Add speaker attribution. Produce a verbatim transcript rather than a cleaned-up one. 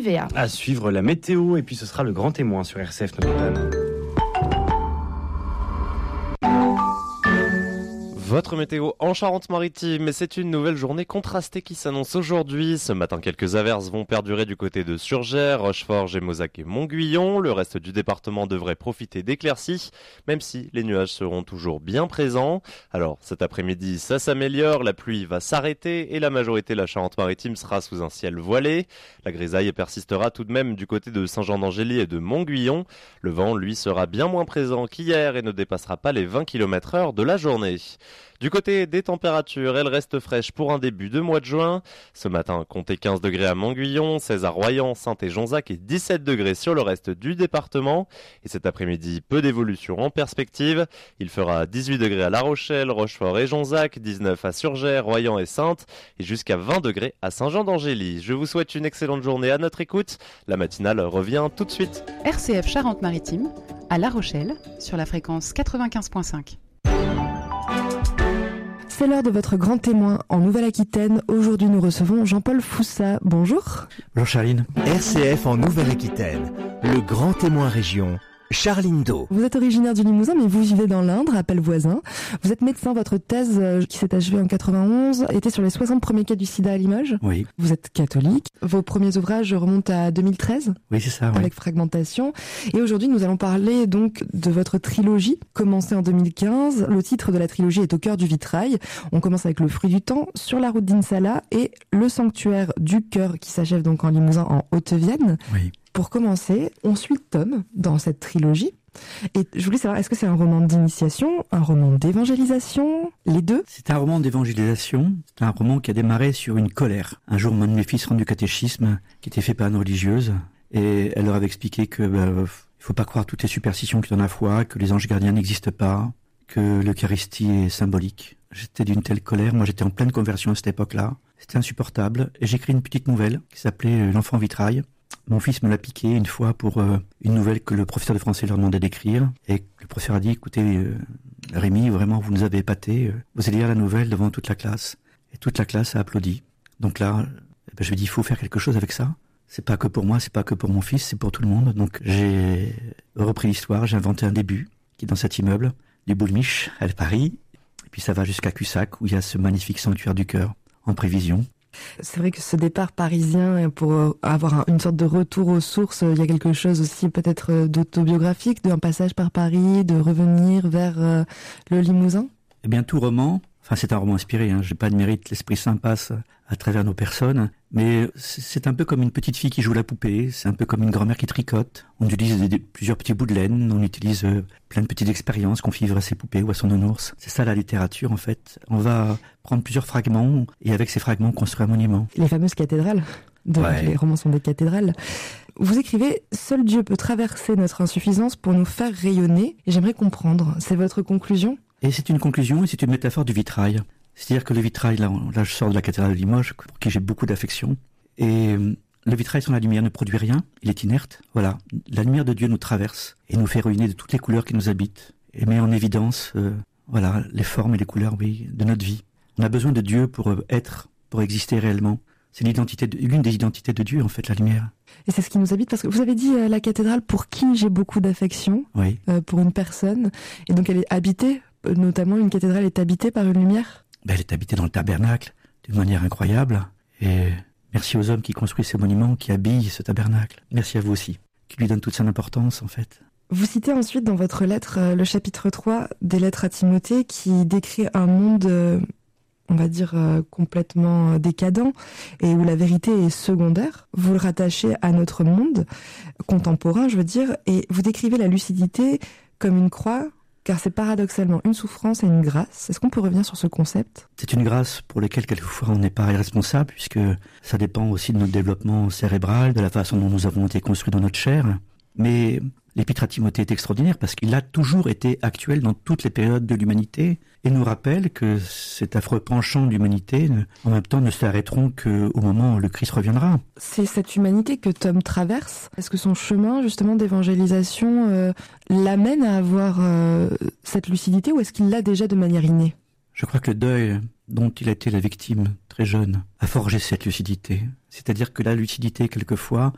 Speaker 1: A.
Speaker 2: À suivre la météo et puis ce sera le grand témoin sur R C F Notre-Dame.
Speaker 3: Votre météo en Charente-Maritime, c'est une nouvelle journée contrastée qui s'annonce aujourd'hui. Ce matin, quelques averses vont perdurer du côté de Surgères, Rochefort, Gémozac et Montguyon. Le reste du département devrait profiter d'éclaircies, même si les nuages seront toujours bien présents. Alors, cet après-midi, ça s'améliore, la pluie va s'arrêter et la majorité de la Charente-Maritime sera sous un ciel voilé. La grisaille persistera tout de même du côté de Saint-Jean-d'Angély et de Montguyon. Le vent, lui, sera bien moins présent qu'hier et ne dépassera pas les vingt kilomètres heure de la journée. Du côté des températures, elles restent fraîches pour un début de mois de juin. Ce matin, comptez quinze degrés à Montguyon, seize à Royan, Saintes et Jonzac et dix-sept degrés sur le reste du département. Et cet après-midi, peu d'évolution en perspective. Il fera dix-huit degrés à La Rochelle, Rochefort et Jonzac, dix-neuf à Surgères, Royan et Saintes et jusqu'à vingt degrés à Saint-Jean-d'Angély. Je vous souhaite une excellente journée à notre écoute. La matinale revient tout de suite.
Speaker 4: R C F Charente-Maritime, à La Rochelle, sur la fréquence quatre-vingt-quinze virgule cinq.
Speaker 5: C'est l'heure de votre grand témoin en Nouvelle-Aquitaine. Aujourd'hui, nous recevons Jean-Paul Foussa. Bonjour.
Speaker 6: Bonjour Charline. R C F en Nouvelle-Aquitaine, le grand témoin région, Charline Do.
Speaker 5: Vous êtes originaire du Limousin, mais vous vivez dans l'Indre, à Pellevoisin. Vous êtes médecin. Votre thèse, euh, qui s'est achevée en quatre-vingt-onze, était sur les soixante premiers cas du sida à Limoges.
Speaker 6: Oui.
Speaker 5: Vous êtes catholique. Vos premiers ouvrages remontent à deux mille treize.
Speaker 6: Oui, c'est ça. Oui.
Speaker 5: Avec Fragmentation. Et aujourd'hui, nous allons parler donc de votre trilogie, commencée en deux mille quinze. Le titre de la trilogie est Au cœur du vitrail. On commence avec Le fruit du temps, Sur la route d'Insala et Le sanctuaire du cœur, qui s'achève donc en Limousin, en Haute-Vienne.
Speaker 6: Oui.
Speaker 5: Pour commencer, on suit Tom dans cette trilogie. Et je voulais savoir, est-ce que c'est un roman d'initiation, un roman d'évangélisation, les deux?
Speaker 6: C'est un roman d'évangélisation. C'est un roman qui a démarré sur une colère. Un jour, un de mes fils rendu catéchisme, qui était fait par une religieuse, et elle leur avait expliqué que bah, il faut pas croire toutes les superstitions qu'il y en a à la foi, que les anges gardiens n'existent pas, que l'Eucharistie est symbolique. J'étais d'une telle colère, moi j'étais en pleine conversion à cette époque-là. C'était insupportable. Et j'ai écrit une petite nouvelle qui s'appelait L'enfant vitrail. Mon fils me l'a piqué une fois pour euh, une nouvelle que le professeur de français leur demandait d'écrire. Et le professeur a dit, écoutez, euh, Rémi, vraiment, vous nous avez épaté. Euh, vous allez lire la nouvelle devant toute la classe. Et toute la classe a applaudi. Donc là, eh ben, je lui ai dit, il faut faire quelque chose avec ça. C'est pas que pour moi, c'est pas que pour mon fils, c'est pour tout le monde. Donc j'ai repris l'histoire, j'ai inventé un début qui est dans cet immeuble du Boulmiche à Paris. Et puis ça va jusqu'à Cussac, où il y a ce magnifique sanctuaire du cœur en prévision.
Speaker 5: C'est vrai que ce départ parisien, pour avoir une sorte de retour aux sources, il y a quelque chose aussi peut-être d'autobiographique, d'un passage par Paris, de revenir vers le Limousin.
Speaker 6: Eh bien, tout roman, enfin c'est un roman inspiré, hein, j'ai pas de mérite, l'Esprit Saint passe à travers nos personnes, mais c'est un peu comme une petite fille qui joue la poupée, c'est un peu comme une grand-mère qui tricote. On utilise des, des, plusieurs petits bouts de laine, on utilise euh, plein de petites expériences qu'on fait vivre à ses poupées ou à son nounours. C'est ça la littérature en fait. On va prendre plusieurs fragments et avec ces fragments construire un monument.
Speaker 5: Les fameuses cathédrales, donc ouais. Les romans sont des cathédrales. Vous écrivez « Seul Dieu peut traverser notre insuffisance pour nous faire rayonner » et j'aimerais comprendre, c'est votre conclusion ?
Speaker 6: Et c'est une conclusion et c'est une métaphore du vitrail. C'est-à-dire que le vitrail, là, là je sors de la cathédrale de Limoges, pour qui j'ai beaucoup d'affection, et le vitrail sans la lumière ne produit rien, il est inerte. Voilà, la lumière de Dieu nous traverse et nous fait rayonner de toutes les couleurs qui nous habitent, et met en évidence euh, voilà, les formes et les couleurs oui, de notre vie. On a besoin de Dieu pour être, pour exister réellement. C'est l'identité de, l'une des identités de Dieu, en fait, la lumière.
Speaker 5: Et c'est ce qui nous habite, parce que vous avez dit euh, la cathédrale pour qui j'ai beaucoup d'affection,
Speaker 6: oui.
Speaker 5: euh, pour une personne, et donc elle est habitée, notamment une cathédrale est habitée par une lumière.
Speaker 6: Ben, elle est habitée dans le tabernacle d'une manière incroyable. Et merci aux hommes qui construisent ces monuments, qui habillent ce tabernacle. Merci à vous aussi, qui lui donnent toute son importance en fait.
Speaker 5: Vous citez ensuite dans votre lettre euh, le chapitre trois des lettres à Timothée qui décrit un monde, euh, on va dire, euh, complètement décadent et où la vérité est secondaire. Vous le rattachez à notre monde contemporain, je veux dire, et vous décrivez la lucidité comme une croix, car c'est paradoxalement une souffrance et une grâce. Est-ce qu'on peut revenir sur ce concept ?
Speaker 6: C'est une grâce pour laquelle quelquefois on n'est pas irresponsable, puisque ça dépend aussi de notre développement cérébral, de la façon dont nous avons été construits dans notre chair. Mais l'épître à Timothée est extraordinaire parce qu'il a toujours été actuel dans toutes les périodes de l'humanité et nous rappelle que cet affreux penchant de l'humanité, en même temps, ne s'arrêteront qu'au moment où le Christ reviendra.
Speaker 5: C'est cette humanité que Tom traverse. Est-ce que son chemin, justement, d'évangélisation euh, l'amène à avoir euh, cette lucidité ou est-ce qu'il l'a déjà de manière innée ?
Speaker 6: Je crois que le deuil dont il a été la victime très jeune a forgé cette lucidité. C'est-à-dire que la lucidité, quelquefois,